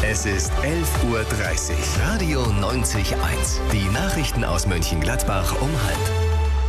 Es ist 11:30 Uhr. Radio 90.1. Die Nachrichten aus Mönchengladbach um 12:30.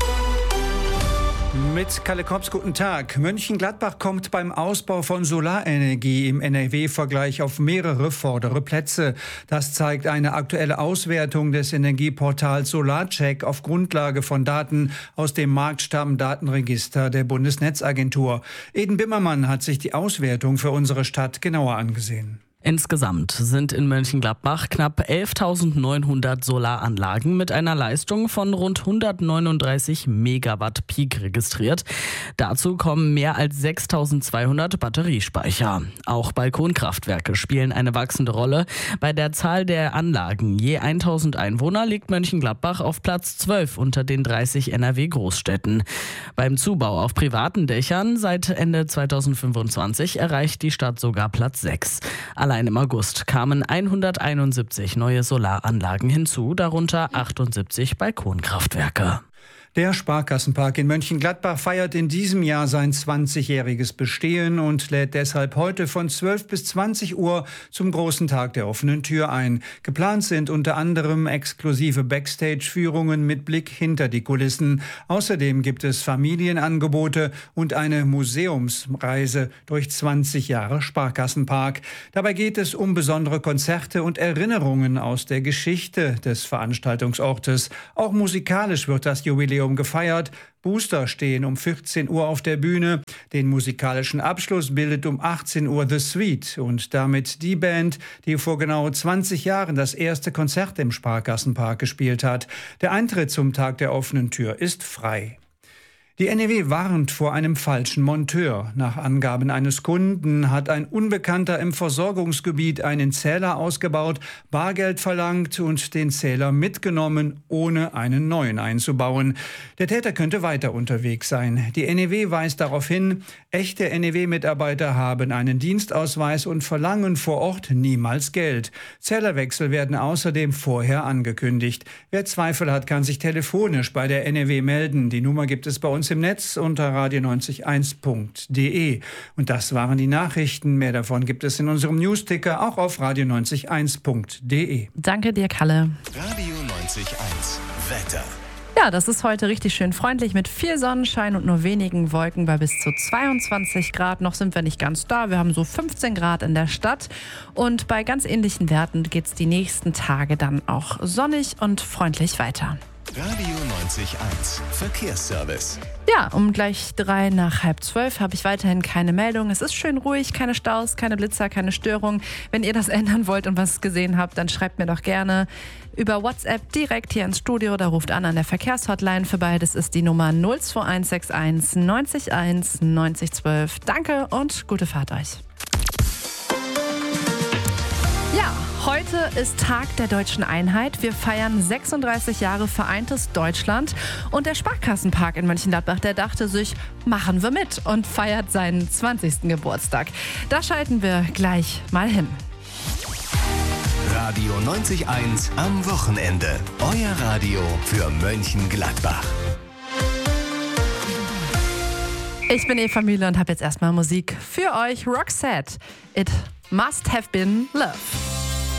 Mit Kalle Kops, guten Tag. Mönchengladbach kommt beim Ausbau von Solarenergie im NRW-Vergleich auf mehrere vordere Plätze. Das zeigt eine aktuelle Auswertung des Energieportals Solarcheck auf Grundlage von Daten aus dem Marktstammdatenregister der Bundesnetzagentur. Eden Bimmermann hat sich die Auswertung für unsere Stadt genauer angesehen. Insgesamt sind in Mönchengladbach knapp 11.900 Solaranlagen mit einer Leistung von rund 139 Megawatt Peak registriert. Dazu kommen mehr als 6.200 Batteriespeicher. Auch Balkonkraftwerke spielen eine wachsende Rolle. Bei der Zahl der Anlagen je 1.000 Einwohner liegt Mönchengladbach auf Platz 12 unter den 30 NRW-Großstädten. Beim Zubau auf privaten Dächern seit Ende 2025 erreicht die Stadt sogar Platz 6. Allein im August kamen 171 neue Solaranlagen hinzu, darunter 78 Balkonkraftwerke. Der Sparkassenpark in Mönchengladbach feiert in diesem Jahr sein 20-jähriges Bestehen und lädt deshalb heute von 12 bis 20 Uhr zum großen Tag der offenen Tür ein. Geplant sind unter anderem exklusive Backstage-Führungen mit Blick hinter die Kulissen. Außerdem gibt es Familienangebote und eine Museumsreise durch 20 Jahre Sparkassenpark. Dabei geht es um besondere Konzerte und Erinnerungen aus der Geschichte des Veranstaltungsortes. Auch musikalisch wird das Jubiläum gefeiert. Booster stehen um 14 Uhr auf der Bühne. Den musikalischen Abschluss bildet um 18 Uhr The Suite und damit die Band, die vor genau 20 Jahren das erste Konzert im Sparkassenpark gespielt hat. Der Eintritt zum Tag der offenen Tür ist frei. Die NEW warnt vor einem falschen Monteur. Nach Angaben eines Kunden hat ein Unbekannter im Versorgungsgebiet einen Zähler ausgebaut, Bargeld verlangt und den Zähler mitgenommen, ohne einen neuen einzubauen. Der Täter könnte weiter unterwegs sein. Die NEW weist darauf hin, echte NEW-Mitarbeiter haben einen Dienstausweis und verlangen vor Ort niemals Geld. Zählerwechsel werden außerdem vorher angekündigt. Wer Zweifel hat, kann sich telefonisch bei der NEW melden. Die Nummer gibt es bei uns im Netz unter radio901.de. Und das waren die Nachrichten. Mehr davon gibt es in unserem Newsticker, auch auf radio901.de. Danke dir, Kalle. Radio 90.1 Wetter. Ja, das ist heute richtig schön freundlich mit viel Sonnenschein und nur wenigen Wolken bei bis zu 22 Grad. Noch sind wir nicht ganz da. Wir haben so 15 Grad in der Stadt. Und bei ganz ähnlichen Werten geht es die nächsten Tage dann auch sonnig und freundlich weiter. Radio 90.1 Verkehrsservice. Ja, um gleich 11:03 habe ich weiterhin keine Meldung. Es ist schön ruhig, keine Staus, keine Blitzer, keine Störung. Wenn ihr das ändern wollt und was gesehen habt, dann schreibt mir doch gerne über WhatsApp direkt hier ins Studio. Da ruft an der Verkehrshotline vorbei. Das ist die Nummer 02161 901 9012. Danke und gute Fahrt euch. Ja, heute ist Tag der Deutschen Einheit. Wir feiern 36 Jahre vereintes Deutschland. Und der Sparkassenpark in Mönchengladbach, der dachte sich, machen wir mit und feiert seinen 20. Geburtstag. Da schalten wir gleich mal hin. Radio 90.1 am Wochenende. Euer Radio für Mönchengladbach. Ich bin Eva Mühle und habe jetzt erstmal Musik für euch. Roxette. It must have been love.